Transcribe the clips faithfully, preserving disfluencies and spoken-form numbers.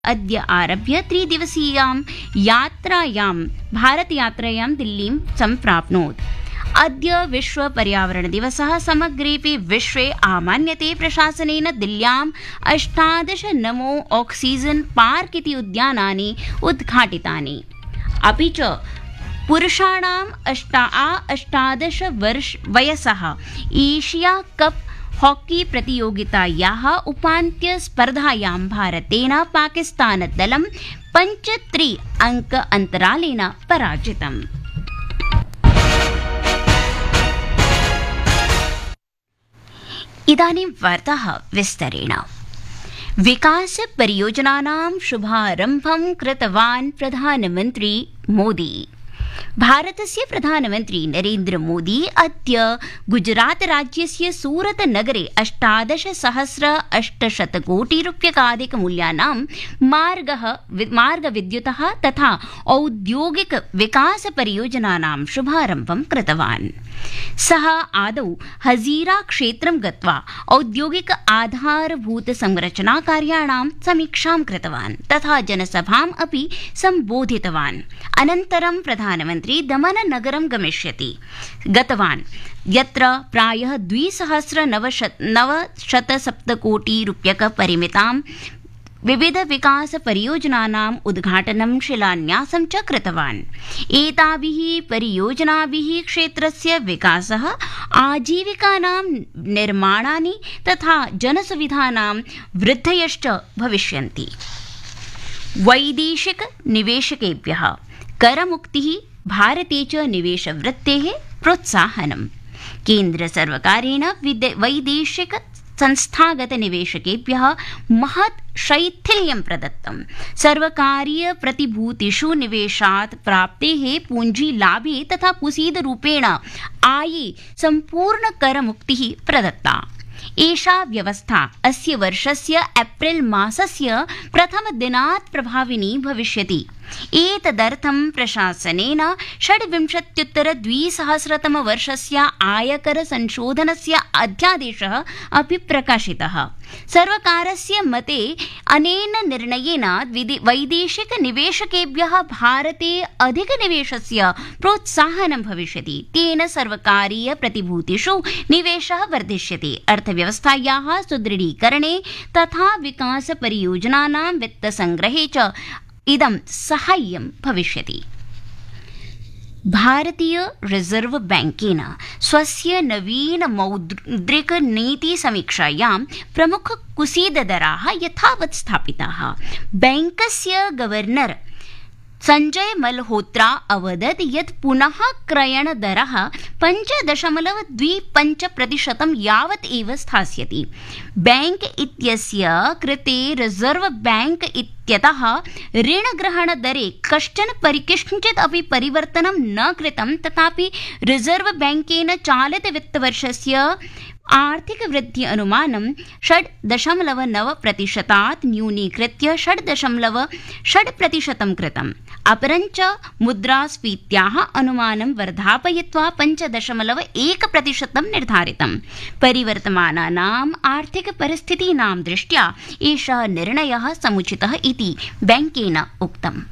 अद्य आरभ्य त्रिदिवसीयां यात्रायां भारतयात्रायां दिल्लीं सम्प्राप्नोत्। अद्य विश्व पर्यावरण दिवसः समग्रेऽपि विश्वे आमान्यते। प्रशासनेन दिल्ल्याम् अष्टादश नमो ऑक्सीजन पार्क इति उद्यानानि उद्घाटितानि। अपि च पुरुषाणाम् अष्टा अष्टादश वर्ष वयसः एशिया कप हॉकी प्रतियोगितायाः उपान्त्य स्पर्धायां भारतेन पाकिस्तानदलं पञ्च त्रि अंक अन्तरालेन पराजितम्। इदानीं वार्ताः विस्तरेण। विकास परियोजनानां शुभारम्भं कृतवान् प्रधानमन्त्री मोदी। भारतस्य प्रधानमन्त्री नरेन्द्र मोदी अद्य गुजरात राज्यस्य सूरत नगरे अष्टादश सहस्र अष्टशत कोटि रूप्यकाधिक मूल्यानां मार्गः मार्गविद्युतः तथा औद्योगिक विकास परियोजनानां शुभारम्भं कृतवान्। सः आदौ हजीरा क्षेत्रं गत्वा औद्योगिक आधारभूत संरचना कार्याणां समीक्षां कृतवान् तथा जनसभाम् अपि सम्बोधितवान्। अनन्तरं प्रधानमन्त्री दमन नगरं गमिष्यति गतवान् यत्र प्रायः द्विसहस्र नवशत कोटि रूप्यक परिमितां विविध विकास परियोजनानाम् उद्घाटनं शिलान्यासं च कृतवान्। एताभिः परियोजनाभिः क्षेत्रस्य विकासः, आजीविकानां निर्माणानि तथा जनसुविधानां वृद्धयश्च भविष्यन्ति। वैदेशिक निवेशकेभ्यः करमुक्तिः, भारते च निवेशवृत्तेः प्रोत्साहनम्। केन्द्र सर्वकारेण वैदेशिक संस्थागत निवेशकेभ्यः महत् शैथिल्यं प्रदत्तम्। सर्वकारीय प्रतिभूतिषु निवेशात् प्राप्तेः पूंजीलाभे तथा कुसीदरूपेण आये सम्पूर्ण करमुक्तिः प्रदत्ता। एषा व्यवस्था अस्य वर्षस्य एप्रिल मासस्य प्रथमदिनात् प्रभाविनी भविष्यति। एतदर्थं प्रशासनेन षड्विंशत्युत्तर द्विसहस्रतम वर्षस्य आयकर संशोधनस्य अध्यादेशः अपि प्रकाशितः। सर्वकारस्य मते अनेन निर्णयेन वैदेशिक निवेशकेभ्यः भारते अधिकनिवेशस्य प्रोत्साहनं भविष्यति। तेन सर्वकारीय प्रतिभूतिषु निवेशः वर्धिष्यति। अर्थव्यवस्थायाः सुदृढीकरणे तथा विकास परियोजनानां वित्तसंग्रहे च इदं साहाय्यं भविष्यति। भारतीय रिजर्व बैंकेन स्वस्य नवीन मौद्रिक नीति समीक्षायां प्रमुख कुसीददराः यथावत् स्थापिताः। बैंकस्य गवर्नर संजय मल्होत्रा अवदत् यत् पुनः क्रयणदरः पञ्च दशमलव द्वि पञ्च प्रतिशतं यावत् एव स्थास्यति। बैंक इत्यस्य कृते रिजर्व बैंक इत्यतः ऋणग्रहणदरे कश्चन परिकिञ्चित् अपि परिवर्तनं न कृतं। तथापि रिजर्व बैंकेन चालित वित्तवर्षस्य आर्थिक वृद्धि अनुमानं षड् दशमलव नव प्रतिशतात् न्यूनीकृत्य षड् दशमलव षड् प्रतिशतं कृतम्। अपरञ्च मुद्रास्फीत्याः अनुमानं वर्धापयित्वा पञ्च दशमलव एक प्रतिशतं निर्धारितम्। परिवर्तमानानाम् आर्थिक परिस्थितीनां दृष्ट्या एषः निर्णयः समुचितः इति बैंकेन उक्तम्।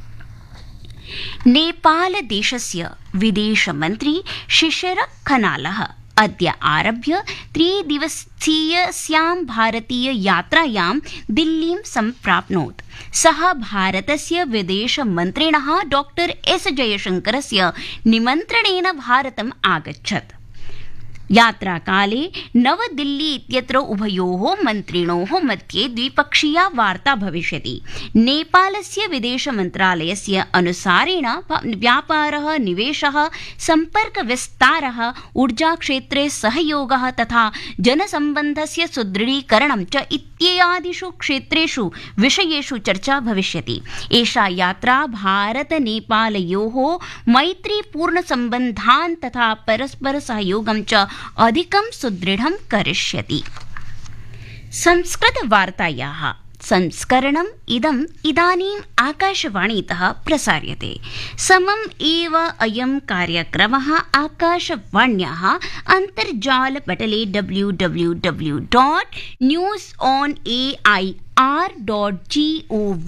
नेपाल देशस्य विदेशमन्त्री शिशिर खनालः अद्य आरभ्य त्रिदिवसीयस्यां भारतीय यात्रायां दिल्लीं सम्प्राप्नोत्। सः भारतस्य विदेशमन्त्रिणः डॉक्टर एस जयशंकरस्य निमन्त्रणेन भारतम् आगच्छत्। यात्राकाले नवदिल्ली इत्यत्र उभयोः मन्त्रिणोः मध्ये द्विपक्षीया वार्ता भविष्यति। नेपालस्य विदेशमन्त्रालयस्य अनुसारेण व्यापारः, निवेशः, सम्पर्कविस्तारः, ऊर्जाक्षेत्रे सहयोगः तथा जनसम्बन्धस्य सुदृढीकरणं च इत्यादिषु क्षेत्रेषु विषयेषु चर्चा भविष्यति। एषा यात्रा भारत नेपालयोः मैत्रीपूर्णसम्बन्धान् तथा परस्परसहयोगं च अधिकं सुदृढं करिष्यति। संस्कृतवार्तायाः संस्करणम् इदम् इदानीम् आकाशवाणीतः प्रसार्यते। समम् एव अयं कार्यक्रमः आकाशवाण्याः अन्तर्जालपटले W W W dot news on A I R dot G O